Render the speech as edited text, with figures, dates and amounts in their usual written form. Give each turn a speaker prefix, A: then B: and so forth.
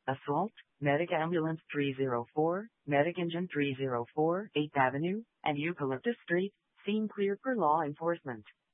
A: Assault, Medic Ambulance 304, Medic Engine 304, 8th Avenue, and Eucalyptus Street, scene cleared for law enforcement.